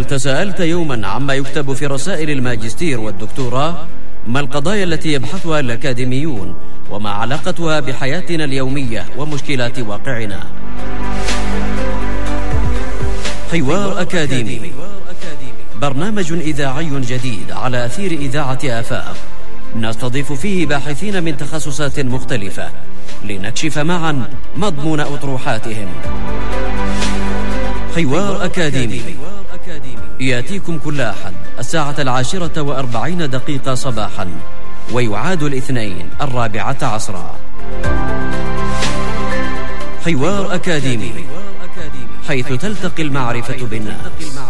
هل تساءلت يوما عما يكتب في رسائل الماجستير والدكتوراه؟ ما القضايا التي يبحثها الأكاديميون وما علاقتها بحياتنا اليومية ومشكلات واقعنا؟ حوار أكاديمي، برنامج إذاعي جديد على أثير إذاعة آفاق، نستضيف فيه باحثين من تخصصات مختلفة لنكشف معا مضمون أطروحاتهم. حوار أكاديمي يأتيكم كل أحد 10:40 صباحا، ويعاد الاثنين 16:00 عصرا. حوار أكاديمي، حيث تلتقي المعرفة بالناس.